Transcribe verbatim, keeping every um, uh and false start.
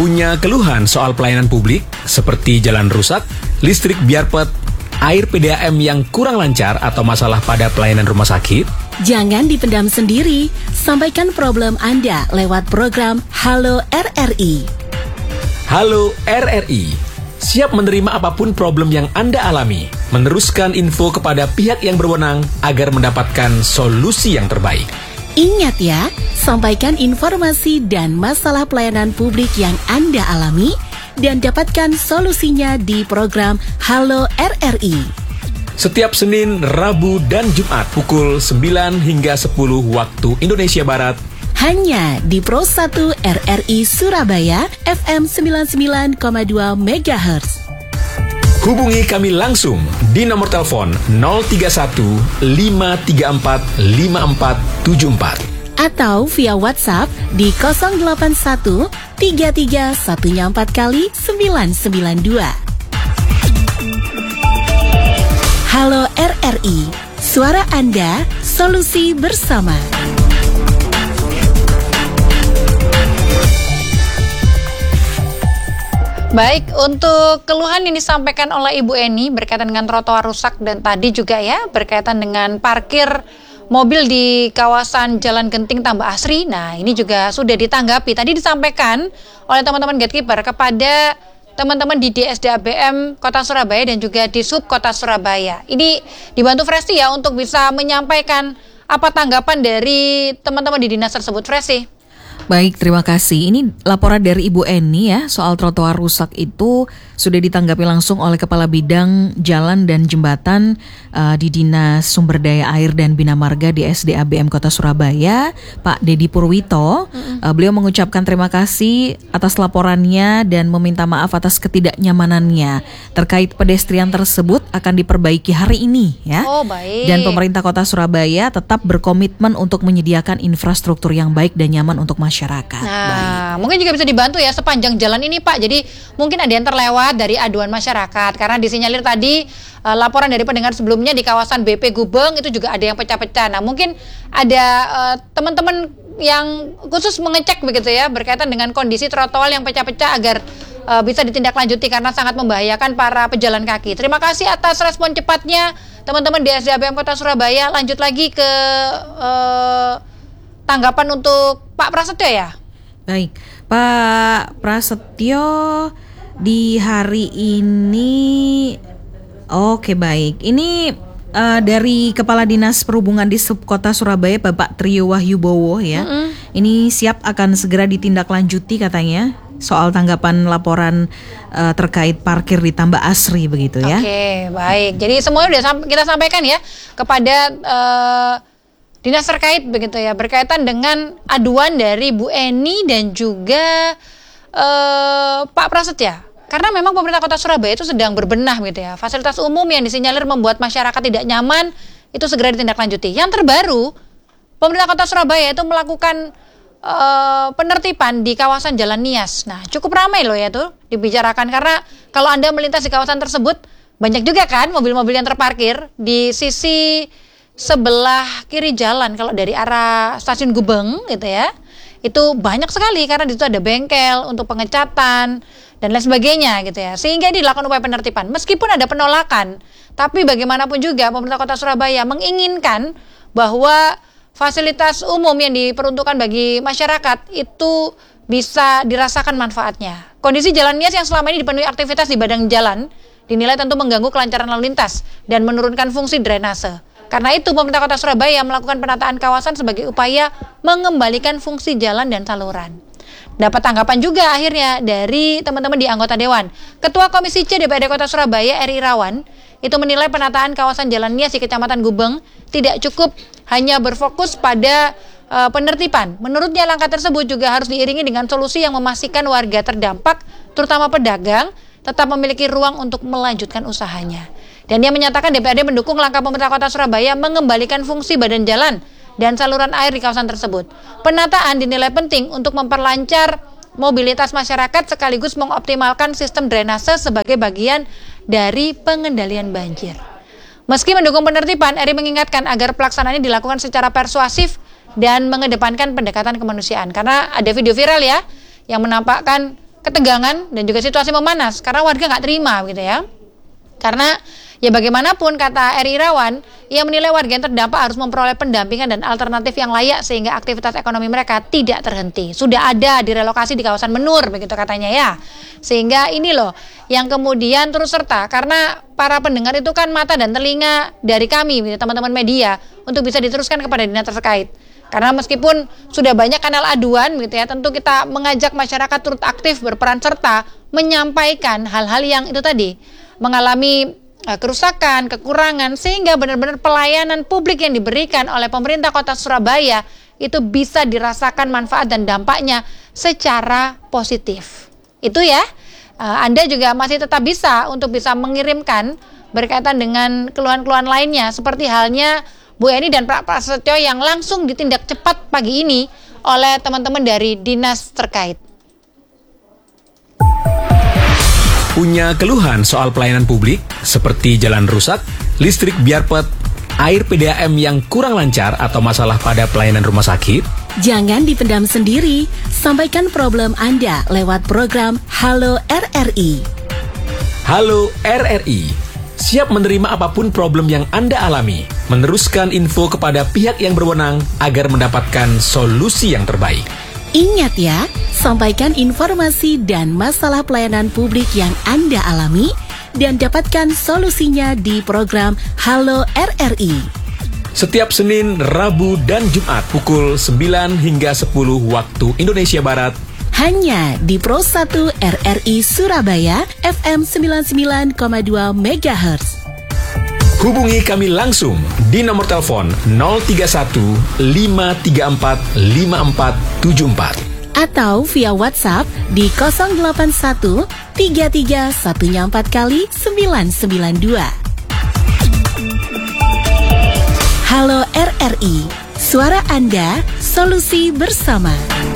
Punya keluhan soal pelayanan publik seperti jalan rusak, listrik biarpet, air P D A M yang kurang lancar atau masalah pada pelayanan rumah sakit? Jangan dipendam sendiri, sampaikan problem Anda lewat program Halo R R I. Halo R R I, siap menerima apapun problem yang Anda alami, meneruskan info kepada pihak yang berwenang agar mendapatkan solusi yang terbaik. Ingat ya, sampaikan informasi dan masalah pelayanan publik yang Anda alami dan dapatkan solusinya di program Halo R R I. Setiap Senin, Rabu, dan Jumat pukul sembilan hingga sepuluh waktu Indonesia Barat. Hanya di Pro satu R R I Surabaya F M sembilan puluh sembilan koma dua megahertz. Hubungi kami langsung di nomor telepon nol tiga satu lima tiga empat lima empat tujuh empat atau via WhatsApp di nol delapan satu tiga tiga satu empat kali sembilan sembilan dua. Halo R R I, suara Anda, solusi bersama. Baik, untuk keluhan yang disampaikan oleh Ibu Eni berkaitan dengan trotoar rusak dan tadi juga ya berkaitan dengan parkir mobil di kawasan Jalan Genting Tambah Asri. Nah, ini juga sudah ditanggapi. Tadi disampaikan oleh teman-teman gatekeeper kepada teman-teman di D S D A B M Kota Surabaya dan juga di Sub Kota Surabaya. Ini dibantu Fresti ya untuk bisa menyampaikan apa tanggapan dari teman-teman di dinas tersebut. Fresti. Baik, terima kasih. Ini laporan dari Ibu Eni ya, soal trotoar rusak itu sudah ditanggapi langsung oleh Kepala Bidang Jalan dan Jembatan uh, di Dinas Sumber Daya Air dan Bina Marga D S D A B M Kota Surabaya, Pak Dedi Purwito. Mm-hmm. Uh, beliau mengucapkan terima kasih atas laporannya dan meminta maaf atas ketidaknyamanannya terkait pedestrian tersebut akan diperbaiki hari ini ya. Oh, baik. Dan pemerintah Kota Surabaya tetap berkomitmen untuk menyediakan infrastruktur yang baik dan nyaman untuk masyarakat. Nah, baik. Mungkin juga bisa dibantu ya sepanjang jalan ini Pak. Jadi mungkin ada yang terlewat dari aduan masyarakat karena disinyalir tadi uh, laporan dari pendengar sebelumnya di kawasan B P Gubeng itu juga ada yang pecah-pecah. Nah, mungkin ada uh, teman-teman yang khusus mengecek begitu ya berkaitan dengan kondisi trotoar yang pecah-pecah agar uh, bisa ditindaklanjuti karena sangat membahayakan para pejalan kaki. Terima kasih atas respon cepatnya teman-teman di D S D A B M Kota Surabaya. Lanjut lagi ke uh, tanggapan untuk Pak Prasetyo ya? Baik, Pak Prasetyo di hari ini, oke baik. Ini uh, dari Kepala Dinas Perhubungan di Subkota Surabaya, Bapak Trio Wahyubowo ya. Mm-hmm. Ini siap akan segera ditindaklanjuti katanya soal tanggapan laporan uh, terkait parkir di Tambah Asri begitu ya. Oke, baik. Jadi semuanya sudah kita sampaikan ya kepada uh, dinas terkait begitu ya berkaitan dengan aduan dari Bu Eni dan juga uh, Pak Prasetya. Karena memang pemerintah Kota Surabaya itu sedang berbenah gitu ya. Fasilitas umum yang disinyalir membuat masyarakat tidak nyaman itu segera ditindaklanjuti. Yang terbaru, pemerintah Kota Surabaya itu melakukan uh, penertiban di kawasan Jalan Nias. Nah, cukup ramai loh ya tuh dibicarakan karena kalau Anda melintas di kawasan tersebut banyak juga kan mobil-mobil yang terparkir di sisi sebelah kiri jalan kalau dari arah stasiun Gubeng gitu ya. Itu banyak sekali karena di situ ada bengkel untuk pengecatan dan lain sebagainya gitu ya. Sehingga dilakukan upaya penertiban. Meskipun ada penolakan, tapi bagaimanapun juga pemerintah Kota Surabaya menginginkan bahwa fasilitas umum yang diperuntukkan bagi masyarakat itu bisa dirasakan manfaatnya. Kondisi Jalan Nias yang selama ini dipenuhi aktivitas di badan jalan dinilai tentu mengganggu kelancaran lalu lintas dan menurunkan fungsi drainase. Karena itu pemerintah Kota Surabaya melakukan penataan kawasan sebagai upaya mengembalikan fungsi jalan dan saluran. Dapat tanggapan juga akhirnya dari teman-teman di anggota Dewan. Ketua Komisi C D P R D Kota Surabaya, Eri Irawan, itu menilai penataan kawasan Jalan Nias di Kecamatan Gubeng tidak cukup hanya berfokus pada uh, penertiban. Menurutnya langkah tersebut juga harus diiringi dengan solusi yang memastikan warga terdampak, terutama pedagang, tetap memiliki ruang untuk melanjutkan usahanya. Dan dia menyatakan D P R D mendukung langkah pemerintah Kota Surabaya mengembalikan fungsi badan jalan dan saluran air di kawasan tersebut. Penataan dinilai penting untuk memperlancar mobilitas masyarakat sekaligus mengoptimalkan sistem drainase sebagai bagian dari pengendalian banjir. Meski mendukung penertiban, Eri mengingatkan agar pelaksanaannya dilakukan secara persuasif dan mengedepankan pendekatan kemanusiaan. Karena ada video viral ya yang menampakkan ketegangan dan juga situasi memanas karena warga nggak terima gitu ya. Karena ya bagaimanapun kata Eri Irawan, ia menilai warga yang terdampak harus memperoleh pendampingan dan alternatif yang layak sehingga aktivitas ekonomi mereka tidak terhenti. Sudah ada direlokasi di kawasan Menur begitu katanya ya. Sehingga ini loh yang kemudian terus serta karena para pendengar itu kan mata dan telinga dari kami teman-teman media untuk bisa diteruskan kepada dinas terkait. Karena meskipun sudah banyak kanal aduan gitu ya, tentu kita mengajak masyarakat turut aktif berperan serta menyampaikan hal-hal yang itu tadi mengalami uh, kerusakan, kekurangan sehingga benar-benar pelayanan publik yang diberikan oleh pemerintah Kota Surabaya itu bisa dirasakan manfaat dan dampaknya secara positif. Itu ya. Uh, Anda juga masih tetap bisa untuk bisa mengirimkan berkaitan dengan keluhan-keluhan lainnya seperti halnya Bu Eni dan Pak Prasetyo yang langsung ditindak cepat pagi ini oleh teman-teman dari dinas terkait. Punya keluhan soal pelayanan publik seperti jalan rusak, listrik biarpet, air P D A M yang kurang lancar atau masalah pada pelayanan rumah sakit? Jangan dipendam sendiri, sampaikan problem Anda lewat program Halo R R I. Halo R R I, siap menerima apapun problem yang Anda alami, meneruskan info kepada pihak yang berwenang agar mendapatkan solusi yang terbaik. Ingat ya, sampaikan informasi dan masalah pelayanan publik yang Anda alami dan dapatkan solusinya di program Halo R R I. Setiap Senin, Rabu, dan Jumat pukul sembilan hingga sepuluh waktu Indonesia Barat. Hanya di Pro satu R R I Surabaya F M sembilan puluh sembilan koma dua megahertz. Hubungi kami langsung di nomor telepon nol tiga satu lima tiga empat lima empat tujuh empat atau via WhatsApp di nol delapan satu tiga tiga satu empat kali sembilan sembilan dua. Halo R R I, suara Anda, solusi bersama.